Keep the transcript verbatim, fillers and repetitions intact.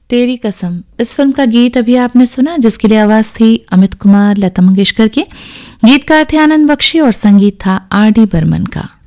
तेरी कसम, इस फिल्म का गीत अभी आपने सुना, जिसके लिए आवाज थी अमित कुमार, लता मंगेशकर की। गीतकार थे आनंद बख्शी और संगीत था आर डी बर्मन का।